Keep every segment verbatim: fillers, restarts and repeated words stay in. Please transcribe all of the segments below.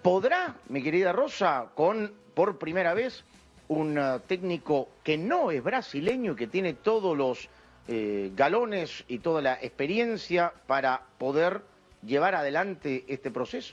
¿Podrá, mi querida Rosa, con por primera vez un uh, técnico que no es brasileño y que tiene todos los eh, galones y toda la experiencia para poder llevar adelante este proceso?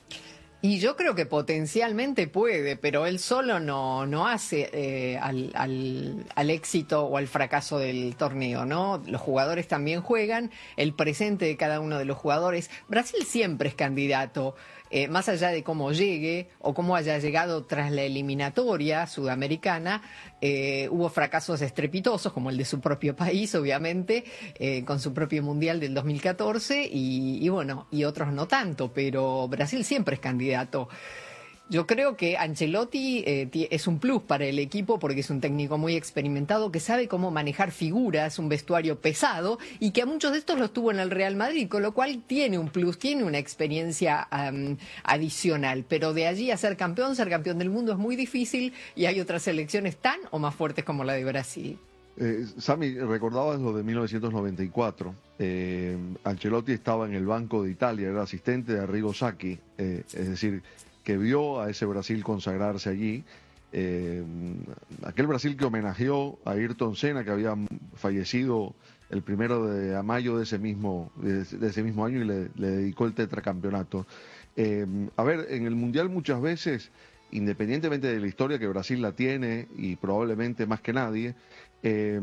Y yo creo que potencialmente puede, pero él solo no, no hace eh, al, al, al éxito o al fracaso del torneo, ¿no? Los jugadores también juegan, el presente de cada uno de los jugadores. Brasil siempre es candidato, eh, más allá de cómo llegue o cómo haya llegado tras la eliminatoria sudamericana. Eh, hubo fracasos estrepitosos, como el de su propio país, obviamente, eh, con su propio Mundial del dos mil catorce, y, y bueno, y otros no tanto, pero Brasil siempre es candidato. Yo creo que Ancelotti eh, es un plus para el equipo porque es un técnico muy experimentado que sabe cómo manejar figuras, un vestuario pesado, y que a muchos de estos los tuvo en el Real Madrid, con lo cual tiene un plus, tiene una experiencia um, adicional. Pero de allí a ser campeón, ser campeón del mundo es muy difícil, y hay otras selecciones tan o más fuertes como la de Brasil. Eh, Sami, recordabas lo de mil novecientos noventa y cuatro. Eh, Ancelotti estaba en el banco de Italia, era asistente de Arrigo Sacchi, eh, es decir, que vio a ese Brasil consagrarse allí, eh, aquel Brasil que homenajeó a Ayrton Senna, que había fallecido el primero de mayo de ese mismo, de, de ese mismo año, y le, le dedicó el tetracampeonato. Eh, a ver, en el Mundial muchas veces, independientemente de la historia que Brasil la tiene, y probablemente más que nadie, eh,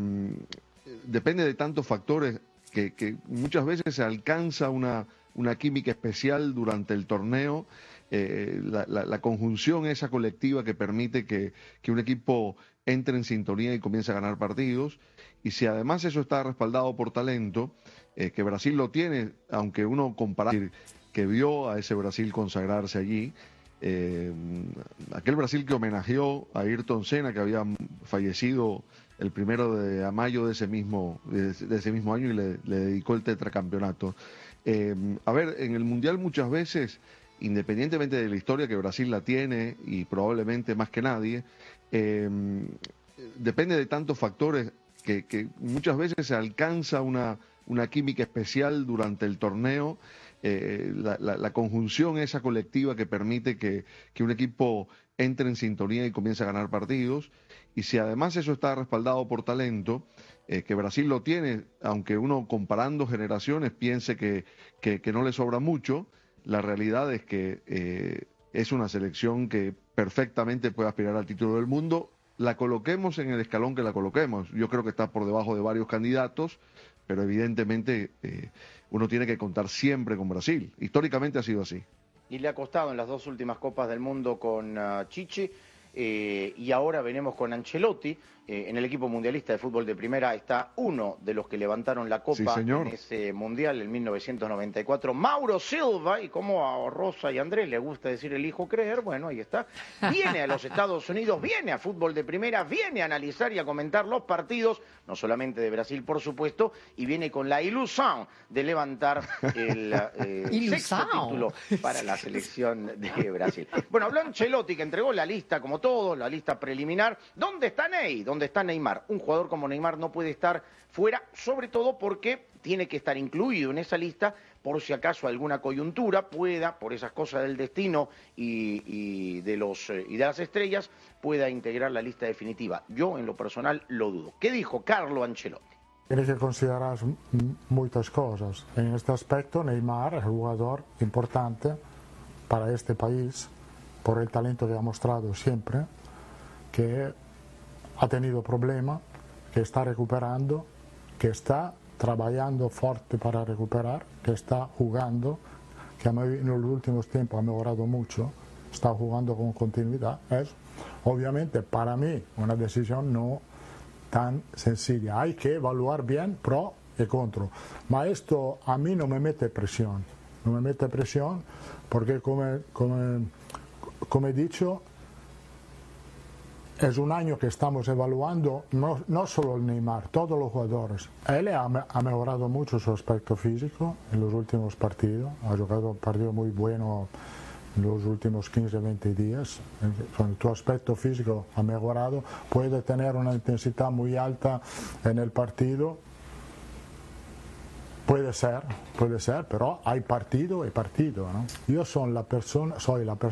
depende de tantos factores que, que muchas veces se alcanza una, una química especial durante el torneo. Eh, la, la, la conjunción esa colectiva que permite que, que un equipo entre en sintonía y comience a ganar partidos, y si además eso está respaldado por talento, eh, que Brasil lo tiene, aunque uno compara que vio a ese Brasil consagrarse allí, eh, aquel Brasil que homenajeó a Ayrton Senna, que había fallecido el primero de mayo de ese mismo, de, de ese mismo año, y le, le dedicó el tetracampeonato. Eh, a ver, en el Mundial muchas veces, independientemente de la historia que Brasil la tiene, y probablemente más que nadie, eh, depende de tantos factores que, que muchas veces se alcanza una, una química especial durante el torneo, eh, la, la, la conjunción esa colectiva que permite que, que un equipo entre en sintonía y comience a ganar partidos, y si además eso está respaldado por talento, eh, que Brasil lo tiene, aunque uno comparando generaciones piense que, que, que no le sobra mucho, la realidad es que eh, es una selección que perfectamente puede aspirar al título del mundo. La coloquemos en el escalón que la coloquemos. Yo creo que está por debajo de varios candidatos, pero evidentemente eh, uno tiene que contar siempre con Brasil. Históricamente ha sido así. Y le ha costado en las dos últimas Copas del Mundo con uh, Chichi, eh, y ahora venimos con Ancelotti. Eh, en el equipo mundialista de fútbol de primera está uno de los que levantaron la Copa, sí, en ese Mundial en mil novecientos noventa y cuatro, Mauro Silva, y como a Rosa y Andrés le gusta decir el hijo creer, bueno, ahí está, viene a los Estados Unidos, viene a fútbol de primera, viene a analizar y a comentar los partidos, no solamente de Brasil, por supuesto, y viene con la ilusión de levantar el eh, sexto título para la selección de Brasil. Bueno, habló Ancelotti, que entregó la lista, como todo, la lista preliminar. ¿Dónde está Ney? ¿Dónde está Neymar? Un jugador como Neymar no puede estar fuera, sobre todo porque tiene que estar incluido en esa lista por si acaso alguna coyuntura pueda, por esas cosas del destino y, y, de los, y de las estrellas, pueda integrar la lista definitiva. Yo, en lo personal, lo dudo. ¿Qué dijo Carlo Ancelotti? Tiene que considerar muchas cosas. En este aspecto, Neymar es un jugador importante para este país, por el talento que ha mostrado siempre, que ha tenido problemas, que está recuperando, que está trabajando fuerte para recuperar, que está jugando, que en los últimos tiempos ha mejorado mucho, está jugando con continuidad. Es obviamente para mí una decisión no tan sencilla. Hay que evaluar bien pro y contra. Ma esto a mí no me mete presión, no me mete presión porque como, como, como he dicho, es un año que estamos evaluando no, no solo el Neymar, todos los jugadores. Él ha, ha mejorado mucho su aspecto físico en los últimos partidos, ha jugado un partido muy bueno en los últimos quince a veinte días. Tu aspecto físico ha mejorado, puede tener una intensidad muy alta en el partido. Puede ser, puede ser, pero hay partido y partido, ¿no? Yo soy la persona, soy la persona